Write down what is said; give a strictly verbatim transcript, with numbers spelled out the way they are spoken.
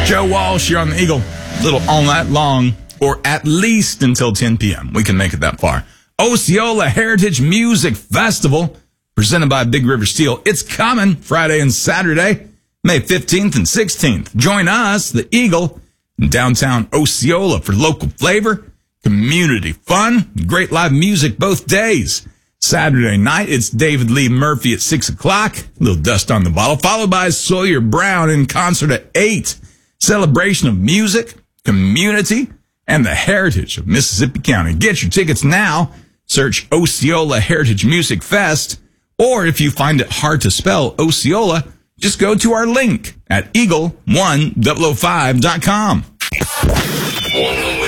Joe Walsh, you're on the Eagle. A little all night long, or at least until ten p.m. We can make it that far. Osceola Heritage Music Festival, presented by Big River Steel. It's coming Friday and Saturday, May fifteenth and sixteenth. Join us, the Eagle, in downtown Osceola for local flavor, community fun, great live music both days. Saturday night, it's David Lee Murphy at six o'clock, a little dust on the bottle, followed by Sawyer Brown in concert at eight. Celebration of music, community, and the heritage of Mississippi County. Get your tickets now. Search Osceola Heritage Music Fest, or if you find it hard to spell Osceola, just go to our link at eagle one oh oh five dot com.